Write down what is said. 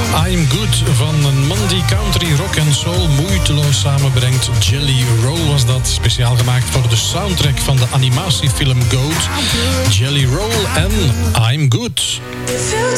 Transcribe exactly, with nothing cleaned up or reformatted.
I'm Good van een man die country, rock en soul moeiteloos samenbrengt. Jelly Roll was dat, speciaal gemaakt voor de soundtrack van de animatiefilm Goat. Jelly Roll en I'm Good. If you